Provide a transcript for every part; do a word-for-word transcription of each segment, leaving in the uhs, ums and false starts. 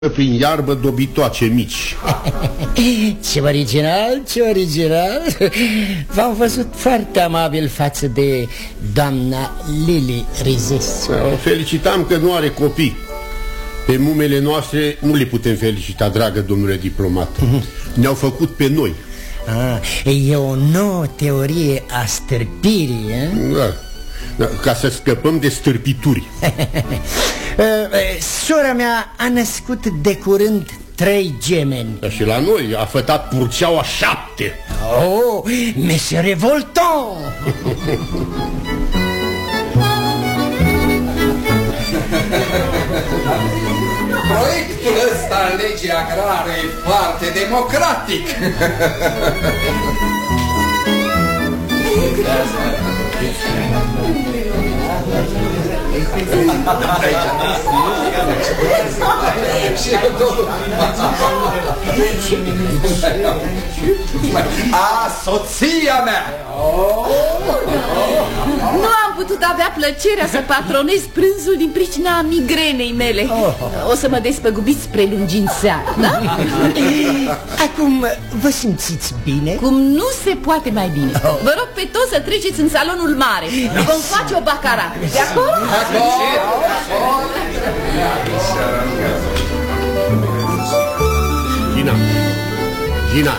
prin iarbă dobitoace mici. Ce original, ce original. V-am văzut foarte amabil față de doamna Lili Rizescu. O felicitam că nu are copii. Pe mumele noastre nu le putem felicita, dragă domnule diplomat. Ne-au făcut pe noi. Ah, e o nouă teorie a stârpirii, eh? Da. Da, ca să scăpăm de stârpituri. Sora mea a născut de curând trei gemeni. Da, și la noi a fătat Purceaua șapte. Oh, Monsieur Revolton! Proiectul ăsta în legea agrară e foarte democratic. A, soția mea! Nu am putut avea plăcerea să patronez prânzul din pricina migrenei mele. O să mă despăgubiți prelungind seara, da? Acum vă simțiți bine? Cum nu se poate mai bine. Vă rog pe toți să treceți în salonul mare. Vom face o bacara. De acord? Gina, Gina,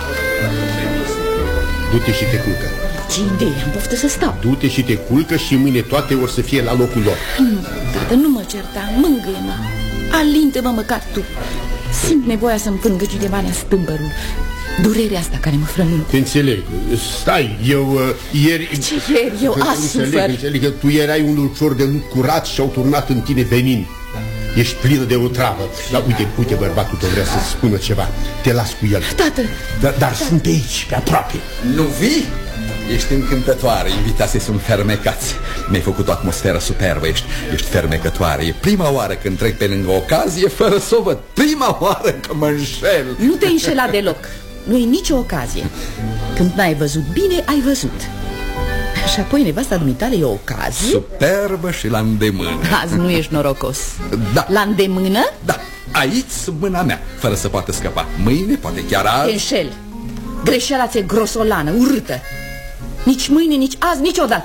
du-te și te culcă. Ce idee, am poftă să stau. Du-te și te culcă și mâine toate or să fie la locul lor. Nu, tată, nu mă certa, mângâie-mă. Alinte-mă măcar tu. Simt nevoia să-mi pângă cineva în stâmbărul. Durerea asta care mă frământă. Te înțeleg, stai, eu uh, ieri... Ce ieri, eu asufăr. Înțeleg, înțeleg că tu erai un ulcior de lut curat și au turnat în tine venin. Ești plină de otravă. Dar uite, uite, bărbatul tău vrea să-ți spună ceva. Te las cu el. Tată! Dar, dar sunt aici, pe aproape. Nu vii? Ești încântătoare, invitații sunt fermecați. Mi-ai făcut o atmosferă superbă, ești, ești fermecătoare. E prima oară când trec pe lângă ocazie fără să o văd. Prima oară că mă înșel. Nu te înșela deloc. Nu e nicio ocazie. Când n-ai văzut bine, ai văzut. Și apoi nevasta dumitale e o ocazie. Superbă și la îndemână. Azi nu ești norocos. Da. La îndemână? Da, aici sub mâna mea, fără să poată scăpa. Mâine, poate chiar azi. Te înșeli. Greșeala ți-e grosolană, urâtă. Nici mâine, nici azi, niciodată.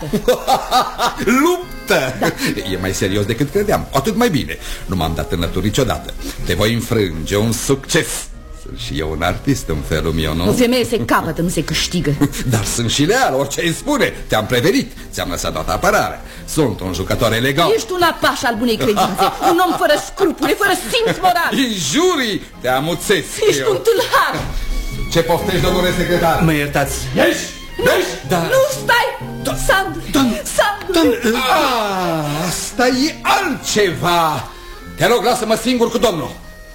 Luptă! Da. E mai serios decât credeam, atât mai bine. Nu m-am dat înături niciodată. Te voi înfrânge, un succes. Sunt și eu un artist în felul meu, nu? O femeie se capătă, nu se câștigă. Dar sunt și leal, orice îi spune. Te-am prevenit, ți-am lăsat toată apărarea. Sunt un jucător elegant. Ești un apaș al bunei credințe. Un om fără scrupule, fără simț moral. Injurii, te amuțesc. Ești eu. un tâlhar. Ce poftești, domnule secretar? Mă iertați. Ieși! Ieși! Da. Nu, stai! Sandu! Sandu! Asta e altceva. Te rog, lasă-mă singur cu domnul.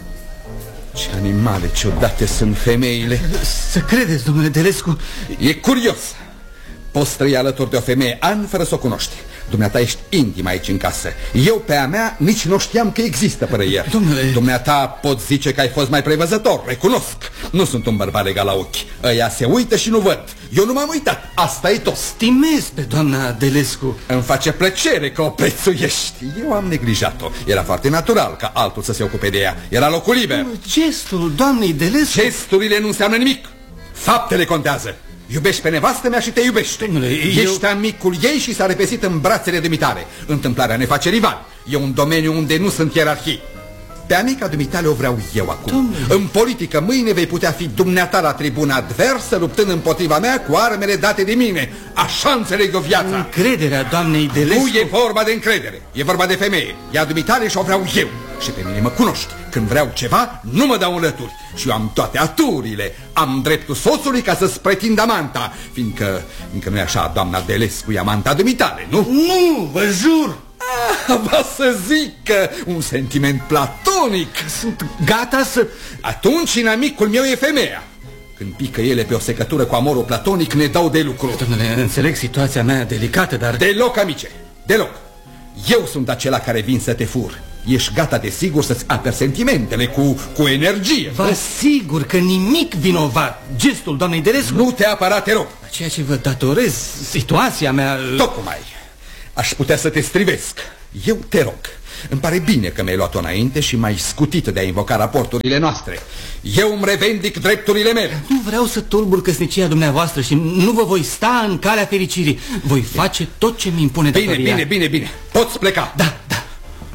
Ce animale ciudate sunt femeile. Să credeți, domnule Delescu. E curios. Poți trăi alături de o femeie ani fără să o cunoști. Dumneata ești intim aici în casă. Eu pe a mea nici nu știam că există până ieri. Domnule... Dumneata pot zice că ai fost mai prevăzător, recunosc. Nu sunt un bărbat legal la ochi. Ăia se uită și nu văd. Eu nu m-am uitat, asta e tot. Stimez pe doamna Delescu. Îmi face plăcere că o prețuiești. Eu am neglijat-o. Era foarte natural ca altul să se ocupe de ea. Era locul liber. Gestul doamnei Delescu... Gesturile nu înseamnă nimic. Faptele contează. Iubești pe nevastă mea și te iubește. Domnule, Ești eu... amicul ei și s-a repesit în brațele dumitale. Întâmplarea ne face rival. E un domeniu unde nu sunt ierarhii. Pe amica dumitale o vreau eu acum. Domnule. În politică mâine vei putea fi dumneata la tribuna adversă, luptând împotriva mea cu armele date de mine. Așa înțeleg o viața. Încrederea doamnei Delescu... Nu e vorba de încredere, e vorba de femeie. Ea dumitale și o vreau eu. Și pe mine mă cunoști. Când vreau ceva, nu mă dau înlături. Și eu am toate aturile. Am dreptul soțului ca să-ți pretind amanta. Fiindcă, fiindcă nu e așa, doamna Delescu e amanta dumitale, nu? Nu, vă jur. Ah, va să zic că un sentiment platonic. Sunt gata să... Atunci inamicul meu e femeia. Când pică ele pe o secătură cu amorul platonic, ne dau de lucru. Domnule, înțeleg situația mea delicată, dar... Deloc, amice, deloc. Eu sunt acela care vin să te fur. Ești gata de sigur să-ți aperi sentimentele cu, cu energie. Vă asigur că nimic vinovat. Gestul doamnei Delescu... Nu te apăra, te rog. Ceea ce vă datorez, situația mea... Tocmai. Aș putea să te strivesc. Eu te rog, Îmi pare bine că mi-ai luat-o înainte și m-ai scutit de a invoca raporturile noastre. Eu îmi revendic drepturile mele. Nu vreau să tulbur căsnicia dumneavoastră și nu vă voi sta în calea fericirii. Voi face tot ce mi impune datoria. Bine, bine, bine, bine. Poți pleca. Da, da.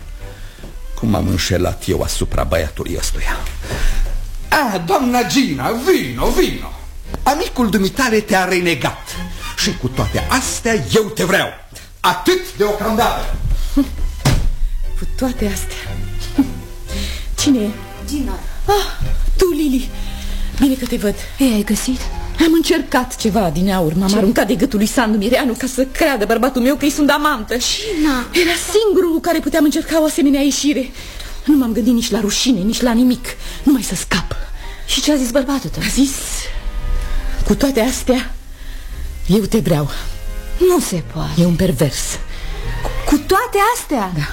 Cum am înșelat eu asupra băiatului ăstuia. Ah, doamna Gina, vino, vino. Amicul dumitale te-a renegat. Și cu toate astea eu te vreau. Atât deocamdată. Cu toate astea. Cine e? Gina. Ah, tu, Lili. Bine că te văd. Ei, ai găsit? Am încercat ceva din aur. M-am aruncat de gâtul lui Sandu Mireanu ca să creadă bărbatul meu că îi sunt amantă. Gina. Era singurul cu care puteam încerca o asemenea ieșire. Nu m-am gândit nici la rușine, nici la nimic. Numai să scap. Și ce a zis bărbatul tău? A zis: cu toate astea, eu te vreau. Nu se poate. E un pervers. Cu, cu toate astea? Da.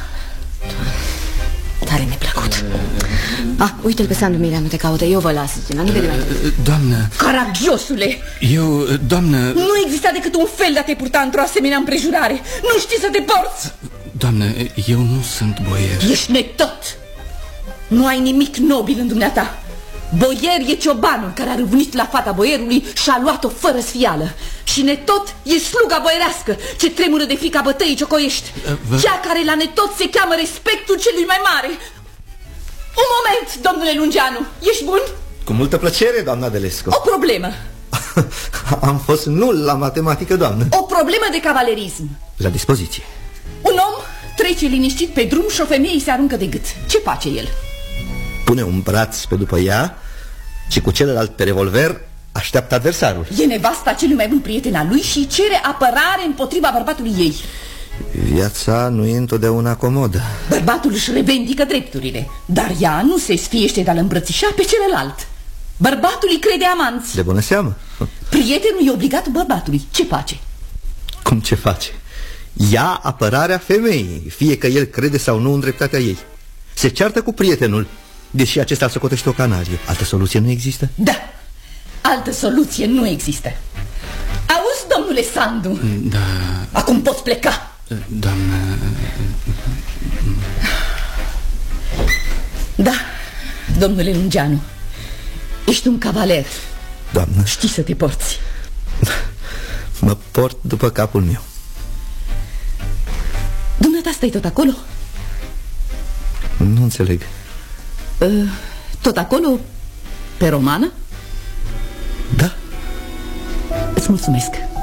Tare neplăcut. Ah, uite-l pe Sandu Mireanu, te caută. Eu vă las, Gina, nu vede mai. Doamnă... Caragiosule! Eu, doamnă... Nu exista decât un fel de a te purta într-o asemenea împrejurare. Nu știi să te porți. Doamnă, eu nu sunt boier. Ești netot. Nu ai nimic nobil în dumneata. Boier e ciobanul care a râvnit la fata boierului și a luat-o fără sfială. Și netot e sluga boierească ce tremură de frica bătăii ciocoiești. Vă... Cea care la netot se cheamă respectul celui mai mare. Un moment, domnule Lungeanu, ești bun? Cu multă plăcere, doamna Delescu. O problemă. Am fost nul la matematică, doamnă. O problemă de cavalerism. La dispoziție. Un om trece liniștit pe drum și o femeie îi se aruncă de gât. Ce face el? Pune un braț pe după ea și cu celălalt pe revolver așteaptă adversarul. E nevasta celui mai bun prieten al lui și cere apărare împotriva bărbatului ei. Viața nu e întotdeauna comodă. Bărbatul își revendică drepturile, dar ea nu se sfiește de a-l îmbrățișa pe celălalt. Bărbatul îi crede amanți. De bună seamă. Prietenul e obligat bărbatului. Ce face? Cum ce face? Ia apărarea femeii, fie că el crede sau nu în dreptatea ei. Se ceartă cu prietenul, deși acesta îl socotește o canarie. Altă soluție nu există? Da, altă soluție nu există. Auzi, domnule Sandu? Da. Acum poți pleca. Doamnă... Da, domnule Lungeanu, ești un cavaler. Doamnă, știi să te porți. mă port după capul meu. Dumneata stai tot acolo? Nu înțeleg. uh, Tot acolo? Pe romană? Da. Îți mulțumesc.